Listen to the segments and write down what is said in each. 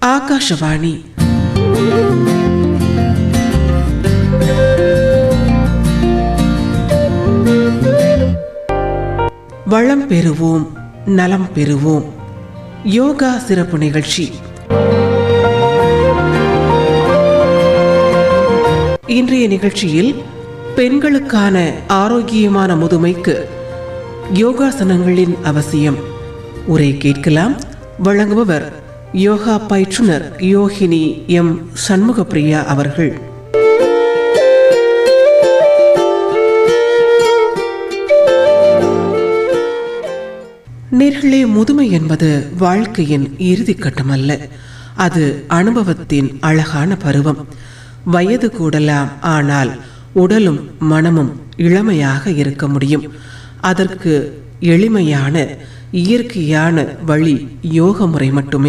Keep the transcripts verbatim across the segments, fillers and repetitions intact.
ஆகாஷவாணி. வளம் பெறுவோம், நலம் பெறுவோம். யோகா சிறப்பு நிகழ்ச்சி. இன்றைய நிகழ்ச்சியில் பெண்களுக்கான ஆரோக்கியமான முதுமைக்கு யோகாசனங்களின் அவசியம் உரை கேட்கலாம். வழங்குபவர் யோகா பயிற்றுனர் யோகினி எம் சண்முகப்பிரியா அவர்கள். நேர்களே, முதுமை என்பது வாழ்க்கையின் இறுதி கட்டமல்ல, அது அனுபவத்தின் அழகான பருவம். வயது கூடலாம், ஆனால் உடலும் மனமும் இளமையாக இருக்க முடியும். அதற்கு எளிமையான இயற்கையான வழி யோக முறை மட்டுமே.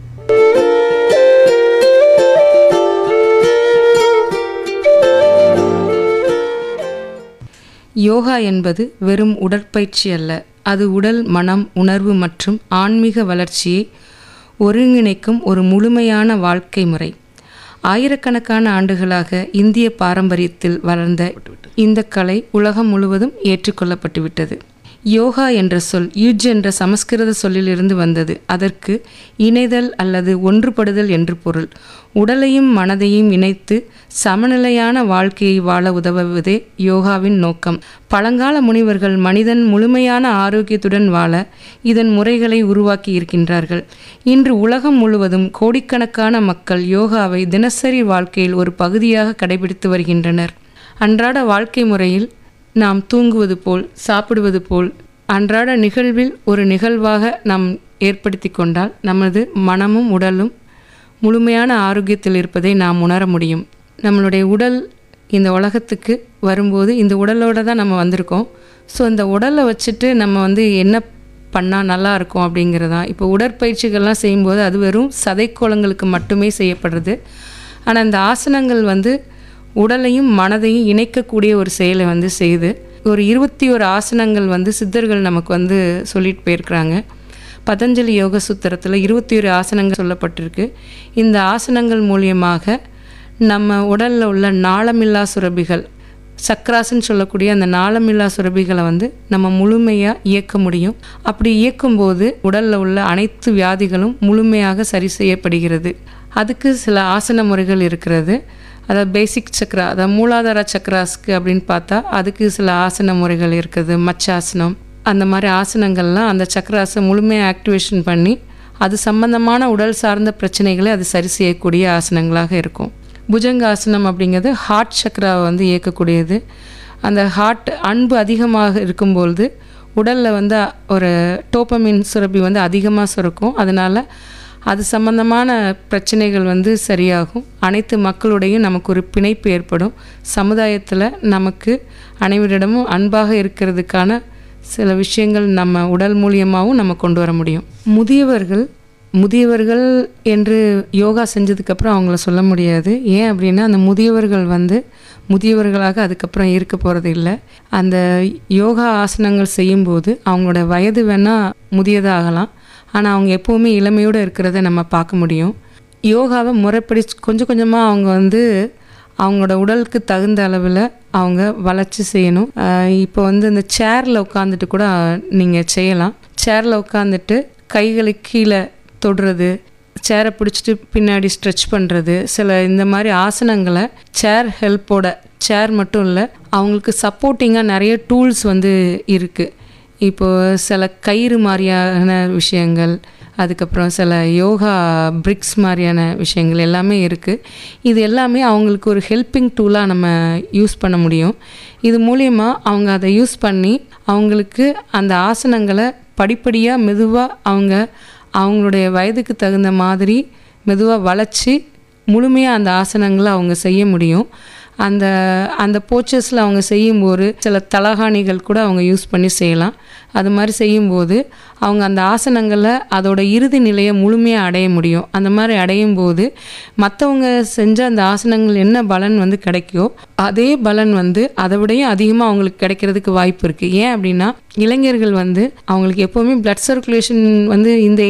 யோகா என்பது வெறும் உடற்பயிற்சி அல்ல, அது உடல், மனம், உணர்வு மற்றும் ஆன்மீக வளர்ச்சியை ஒருங்கிணைக்கும் ஒரு முழுமையான வாழ்க்கை முறை. ஆயிரக்கணக்கான ஆண்டுகளாக இந்திய பாரம்பரியத்தில் வளர்ந்த இந்த கலை உலகம் முழுவதும் ஏற்றுக்கொள்ளப்பட்டுவிட்டது. யோகா என்ற சொல் யுஜ் என்ற சமஸ்கிருத சொல்லிலிருந்து வந்தது. அதற்கு இணைதல் அல்லது ஒன்றுபடுதல் என்று பொருள். உடலையும் மனதையும் இணைத்து சமநிலையான வாழ்க்கையை வாழ உதவுவதே யோகாவின் நோக்கம். பழங்கால முனிவர்கள் மனிதன் முழுமையான ஆரோக்கியத்துடன் வாழ இதன் முறைகளை உருவாக்கி இருக்கின்றார்கள். இன்று உலகம் முழுவதும் கோடிக்கணக்கான மக்கள் யோகாவை தினசரி வாழ்க்கையில் ஒரு பகுதியாக கடைபிடித்து வருகின்றனர். அன்றாட வாழ்க்கை முறையில் நாம் தூங்குவது போல், சாப்பிடுவது போல், அன்றாட நிகழ்வில் ஒரு நிகழ்வாக நாம் ஏற்படுத்தி கொண்டால் நமது மனமும் உடலும் முழுமையான ஆரோக்கியத்தில் இருப்பதை நாம் உணர முடியும். நம்மளுடைய உடல் இந்த உலகத்துக்கு வரும்போது இந்த உடலோடு தான் நம்ம வந்திருக்கோம். ஸோ இந்த உடலை வச்சுட்டு நம்ம வந்து என்ன பண்ணால் நல்லா இருக்கும் அப்படிங்கிறதான். இப்போ உடற்பயிற்சிகள்லாம் செய்யும்போது அது வெறும் சதைக்கோளங்களுக்கு மட்டுமே செய்யப்படுறது. ஆனால் இந்த ஆசனங்கள் வந்து உடலையும் மனதையும் இணைக்கக்கூடிய ஒரு செயலை வந்து செய்து ஒரு இருபத்தி ஒரு ஆசனங்கள் வந்து சித்தர்கள் நமக்கு வந்து சொல்லிட்டு போயிருக்கிறாங்க. பதஞ்சலி யோக சூத்திரத்தில் இருபத்தி ஒரு ஆசனங்கள் சொல்லப்பட்டிருக்கு. இந்த ஆசனங்கள் மூலியமாக நம்ம உடலில் உள்ள நாளமில்லா சுரபிகள், சக்ராஸ்ன்னு சொல்லக்கூடிய அந்த நாளமில்லா சுரபிகளை வந்து நம்ம முழுமையாக இயக்க முடியும். அப்படி இயக்கும்போது உடலில் உள்ள அனைத்து வியாதிகளும் முழுமையாக சரி செய்யப்படுகிறது. அதுக்கு சில ஆசன முறைகள் இருக்கிறது. அதாவது பேசிக் சக்ரா, அதாவது மூலாதார சக்ராஸ்க்கு அப்படின்னு பார்த்தா அதுக்கு சில ஆசன முறைகள் இருக்குது. மச்சாசனம், அந்த மாதிரி ஆசனங்கள்லாம் அந்த சக்ராஸை முழுமையாக ஆக்டிவேஷன் பண்ணி அது சம்பந்தமான உடல் சார்ந்த பிரச்சனைகளை அது சரி செய்யக்கூடிய ஆசனங்களாக இருக்கும். புஜங்காசனம் அப்படிங்கிறது ஹார்ட் சக்ராவை வந்து இயக்கக்கூடியது. அந்த ஹார்ட் அன்பு அதிகமாக இருக்கும்பொழுது உடலில் வந்து ஒரு டோப்பமின் சுரப்பி வந்து அதிகமாக சுரக்கும். அதனால் அது சம்பந்தமான பிரச்சனைகள் வந்து சரியாகும். அனைத்து மக்களுடையும் நமக்கு ஒரு பிணைப்பு ஏற்படும். சமுதாயத்தில் நமக்கு அனைவரிடமும் அன்பாக இருக்கிறதுக்கான சில விஷயங்கள் நம்ம உடல் மூலியமாகவும் நம்ம கொண்டு வர முடியும். முதியவர்கள் முதியவர்கள் என்று யோகா செஞ்சதுக்கப்புறம் அவங்கள சொல்ல முடியாது. ஏன் அப்படின்னா அந்த முதியவர்கள் வந்து முதியவர்களாக அதுக்கப்புறம் இருக்க போகிறது இல்லை. அந்த யோகா ஆசனங்கள் செய்யும்போது அவங்களோட வயது வேணால் முதியதாகலாம், ஆனால் அவங்க எப்போவுமே இளமையோடு இருக்கிறத நம்ம பார்க்க முடியும். யோகாவை முறைப்படி கொஞ்சம் கொஞ்சமாக அவங்க வந்து அவங்களோட உடலுக்கு தகுந்த அளவில் அவங்க வளர்ச்சி செய்யணும். இப்போ வந்து இந்த சேரில் உட்காந்துட்டு கூட நீங்கள் செய்யலாம். சேரில் உட்காந்துட்டு கைகளை கீழே தொடுறது, சேரை பிடிச்சிட்டு பின்னாடி ஸ்ட்ரெச் பண்ணுறது, சில இந்த மாதிரி ஆசனங்களை சேர் ஹெல்ப்போட, சேர் மட்டும் இல்லை அவங்களுக்கு சப்போர்ட்டிங்காக நிறைய டூல்ஸ் வந்து இருக்குது. இப்போது சில கயிறு மாதிரியான விஷயங்கள், அதுக்கப்புறம் சில யோகா பிரிக்ஸ் மாதிரியான விஷயங்கள் எல்லாமே இருக்குது. இது எல்லாமே அவங்களுக்கு ஒரு ஹெல்ப்பிங் டூலாக நம்ம யூஸ் பண்ண முடியும். இது மூலியமாக அவங்க அதை யூஸ் பண்ணி அவங்களுக்கு அந்த ஆசனங்களை படிப்படியாக மெதுவாக அவங்க அவங்களுடைய வயதுக்கு தகுந்த மாதிரி மெதுவாக வளைச்சி முழுமையாக அந்த ஆசனங்களை அவங்க செய்ய முடியும். அந்த அந்த போச்சஸில் அவங்க செய்யும்போது சில தலகாணிகள் கூட அவங்க யூஸ் பண்ணி செய்யலாம். அது மாதிரி செய்யும்போது அவங்க அந்த ஆசனங்களில் அதோட இறுதி நிலையை முழுமையாக அடைய முடியும். அந்த மாதிரி அடையும் போது மற்றவங்க செஞ்ச அந்த ஆசனங்கள் என்ன பலன் வந்து கிடைக்கோ அதே பலன் வந்து அதை விடையும் அதிகமாக அவங்களுக்கு கிடைக்கிறதுக்கு வாய்ப்பு இருக்குது. ஏன் அப்படின்னா இளைஞர்கள் வந்து அவங்களுக்கு எப்போவுமே பிளட் சர்க்குலேஷன் வந்து இந்த